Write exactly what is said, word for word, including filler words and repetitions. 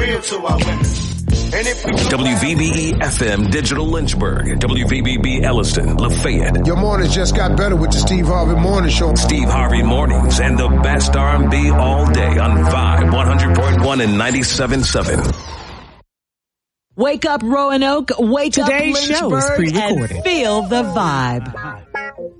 real to our women. And if we W V B E F M Digital Lynchburg, W V B B Elliston, Lafayette. Your mornings just got better with the Steve Harvey Morning Show. Steve Harvey Mornings and the best R and B all day on Vibe one hundred point one and ninety-seven point seven. Wake up Roanoke, wake Today's up show is Lynchburg, pre-recorded. and feel the vibe.